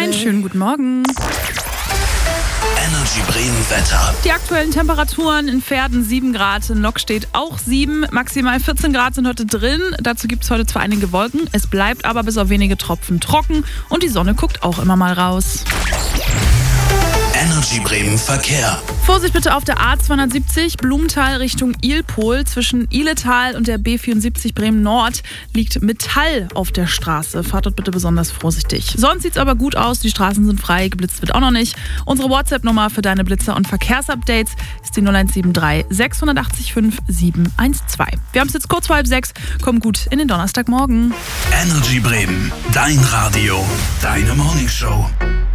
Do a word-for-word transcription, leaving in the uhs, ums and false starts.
Einen schönen guten Morgen. Energy Bremen Wetter. Die aktuellen Temperaturen in Verden sieben Grad, in Lok steht auch sieben, maximal vierzehn Grad sind heute drin. Dazu gibt es heute zwar einige Wolken, es bleibt aber bis auf wenige Tropfen trocken und die Sonne guckt auch immer mal raus. Energy Bremen Verkehr. Vorsicht bitte auf der A zweihundertsiebzig, Blumenthal Richtung Ilpol. Zwischen Ihletal und der B vierundsiebzig Bremen Nord liegt Metall auf der Straße. Fahrt dort bitte besonders vorsichtig. Sonst sieht es aber gut aus, die Straßen sind frei, geblitzt wird auch noch nicht. Unsere WhatsApp-Nummer für deine Blitzer- und Verkehrsupdates ist die null eins sieben drei sechs acht acht fünf sieben eins zwei. Wir haben es jetzt kurz vor halb sechs, kommt gut in den Donnerstagmorgen. Energy Bremen, dein Radio, deine Morningshow.